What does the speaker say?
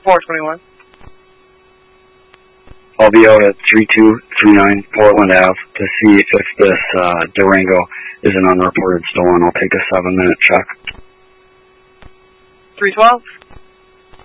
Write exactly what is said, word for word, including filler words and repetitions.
four twenty-one. I'll be out at three two three nine Portland Avenue to see if this uh, Durango is an unreported stolen. I'll take a seven minute check. three twelve.